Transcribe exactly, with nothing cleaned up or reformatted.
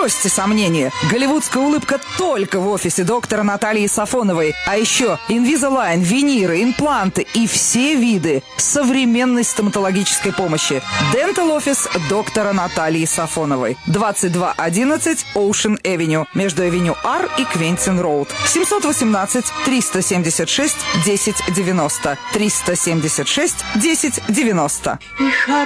Бросьте сомнения. Голливудская улыбка только в офисе доктора Натальи Сафоновой. А еще Invisalign, виниры, импланты и все виды современной стоматологической помощи. Dental Office доктора Натальи Сафоновой. двадцать два одиннадцать Ocean Avenue. Между Авеню Ар и Квентин Роуд. семьсот восемнадцать триста семьдесят шесть десять девяносто. триста семьдесят шесть десять девяносто.